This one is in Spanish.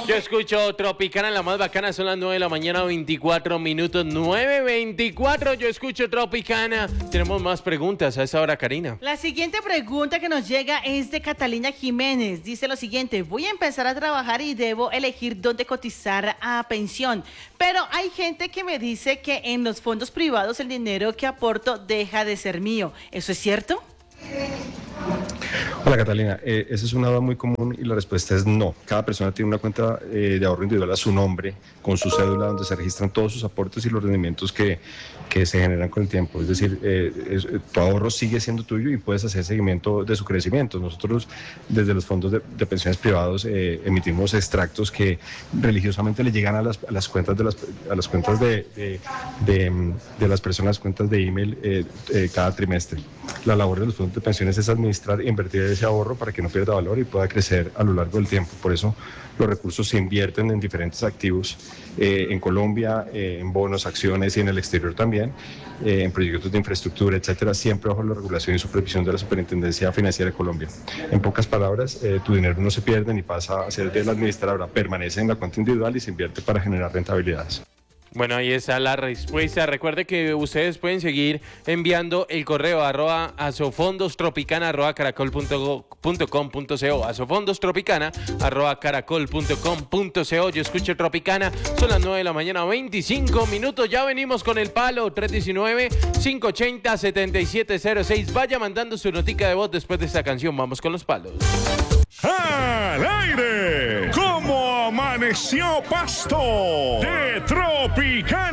Yo escucho Tropicana, la más bacana, son las 9 de la mañana, 24 minutos, 9:24. Yo escucho Tropicana. Tenemos más preguntas a esa hora, Karina. La siguiente pregunta que nos llega es de Catalina Jiménez. Dice lo siguiente: voy a empezar a trabajar y debo elegir dónde cotizar a pensión. Pero hay gente que me dice que en los fondos privados el dinero que aporto deja de ser mío. ¿Eso es cierto? Hola Catalina, esa es una duda muy común y la respuesta es no. Cada persona tiene una cuenta de ahorro individual a su nombre, con su cédula, donde se registran todos sus aportes y los rendimientos que se generan con el tiempo. Es decir, tu ahorro sigue siendo tuyo y puedes hacer seguimiento de su crecimiento. Nosotros, desde los fondos de pensiones privados, emitimos extractos que religiosamente le llegan a las cuentas de las cuentas de las personas, cuentas de email cada trimestre. La labor de los fondos de pensiones es administrar e invertir ese ahorro para que no pierda valor y pueda crecer a lo largo del tiempo. Por eso los recursos se invierten en diferentes activos, en Colombia, en bonos, acciones y en el exterior también, en proyectos de infraestructura, etcétera, siempre bajo la regulación y supervisión de la Superintendencia Financiera de Colombia. En pocas palabras, tu dinero no se pierde ni pasa a ser de la administradora, permanece en la cuenta individual y se invierte para generar rentabilidades. Bueno, ahí está la respuesta. Recuerde que ustedes pueden seguir enviando el correo @asofondostropicana@caracol.com.co, asofondostropicana@caracol.com.co. Yo escucho Tropicana, son las 9 de la mañana, 25 minutos. Ya venimos con el palo, 319-580-7706. Vaya mandando su notica de voz después de esta canción. Vamos con los palos. ¡Al aire! ¿Cómo amaneció Pasto? De Tropicana.